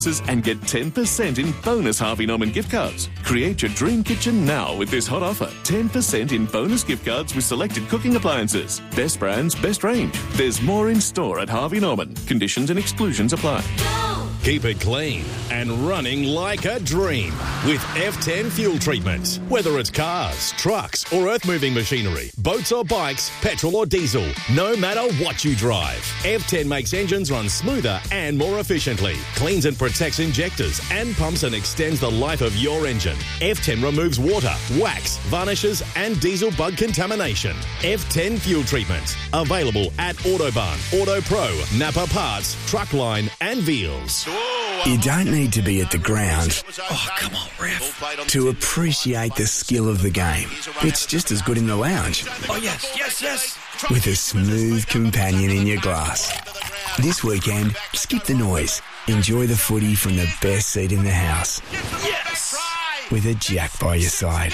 and get 10% in bonus Harvey Norman gift cards. Create your dream kitchen now with this hot offer. 10% in bonus gift cards with selected cooking appliances. Best brands, best range. There's more in store at Harvey Norman. Conditions and exclusions apply. Keep it clean and running like a dream with F10 fuel treatment. Whether it's cars, trucks or earth-moving machinery, boats or bikes, petrol or diesel, no matter what you drive, F10 makes engines run smoother and more efficiently, cleans and protects injectors and pumps and extends the life of your engine. F10 removes water, wax, varnishes and diesel bug contamination. F10 fuel treatment. Available at Autobarn, AutoPro, Napa Parts, Truckline and Veals. You don't need to be at the ground, oh come on ref, to appreciate the skill of the game. It's just as good in the lounge. Oh yes. With a smooth companion in your glass. This weekend, skip the noise. Enjoy the footy from the best seat in the house. Yes! With a Jack by your side.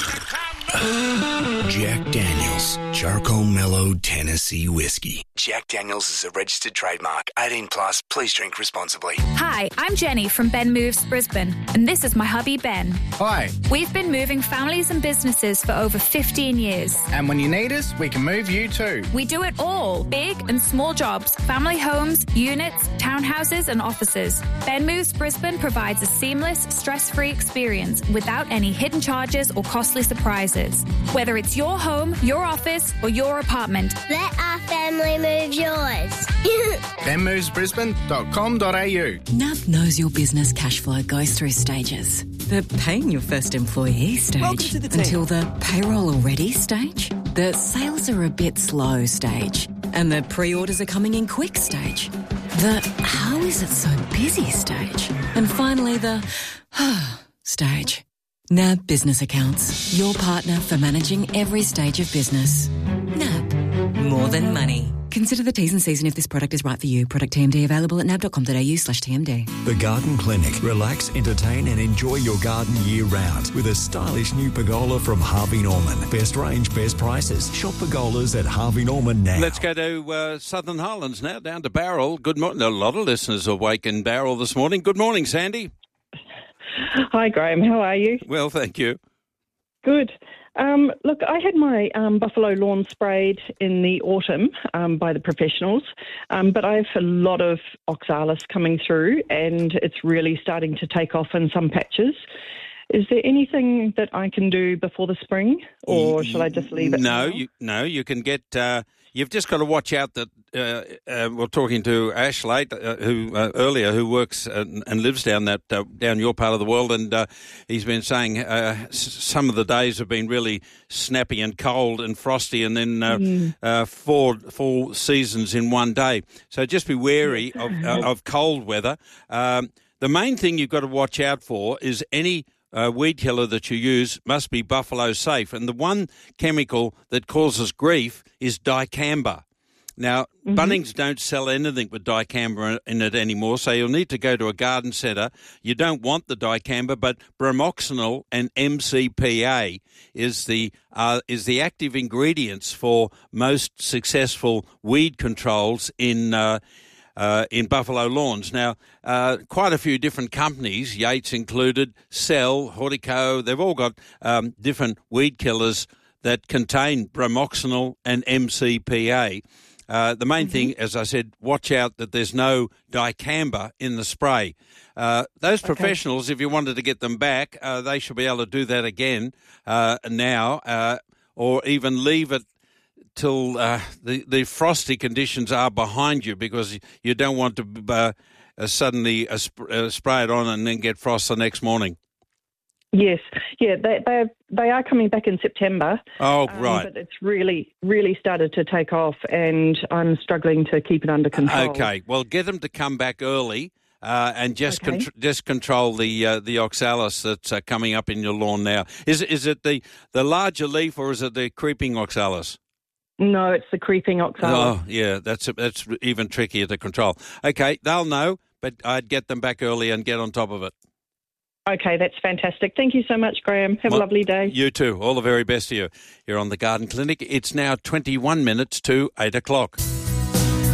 Jack Daniels, Charcoal Mellow Tennessee Whiskey. Jack Daniels is a registered trademark. 18 plus. Please drink responsibly. Hi, I'm Jenny from Ben Moves Brisbane, and this is my hubby Ben. Hi. We've been moving families and businesses for over 15 years. And when you need us, we can move you too. We do it all. Big and small jobs, family homes, units, townhouses and offices. Ben Moves Brisbane provides a seamless, stress-free experience without any hidden charges or costly surprises. Whether it's your home, your office or your apartment. Let our family move yours. benmovesbrisbane.com.au. NAB knows your business cash flow goes through stages. The paying your first employee stage until the payroll already stage. The sales are a bit slow stage. And the pre-orders are coming in quick stage. The how is it so busy stage. And finally the stage. NAB Business Accounts, your partner for managing every stage of business. NAB, more than money. Consider the T's and C's and if this product is right for you. Product TMD available at nab.com.au/TMD. The Garden Clinic. Relax, entertain and enjoy your garden year-round with a stylish new pergola from Harvey Norman. Best range, best prices. Shop pergolas at Harvey Norman now. Let's go to Southern Highlands now, down to Barrel. Good morning. A lot of listeners awake in Barrel this morning. Good morning, Sandy. Hi, Graham. How are you? Well, thank you. Good. Look, I had my buffalo lawn sprayed in the autumn by the professionals, but I have a lot of oxalis coming through and it's really starting to take off in some patches. Is there anything that I can do before the spring or shall I just leave it? You can get... You've just got to watch out that we're talking to Ash Late, who works and lives down your part of the world, and he's been saying some of the days have been really snappy and cold and frosty, and then four seasons in one day. So just be wary of cold weather. The main thing you've got to watch out for is any weed killer that you use must be buffalo safe. And the one chemical that causes grief is dicamba. Now, Bunnings don't sell anything with dicamba in it anymore, so you'll need to go to a garden centre. You don't want the dicamba, but bromoxynil and MCPA is the active ingredients for most successful weed controls in buffalo lawns. Now, quite a few different companies, Yates included, Cell, Hortico, they've all got different weed killers that contain bromoxynil and MCPA. The main thing, as I said, watch out that there's no dicamba in the spray. Those professionals, if you wanted to get them back, they should be able to do that again now, or even leave it till the frosty conditions are behind you, because you don't want to suddenly spray it on and then get frost the next morning. Yes, yeah, they are coming back in September. Oh, right. But it's really, really started to take off, and I'm struggling to keep it under control. Okay, well, get them to come back early. And just control the oxalis that's coming up in your lawn now. Is it the larger leaf or is it the creeping oxalis? No, it's the creeping oxalis. Oh, yeah, that's even trickier to control. Okay, they'll know, but I'd get them back early and get on top of it. Okay, that's fantastic. Thank you so much, Graham. Have a lovely day. You too. All the very best to you. You're on the Garden Clinic. It's now 21 minutes to 8 o'clock.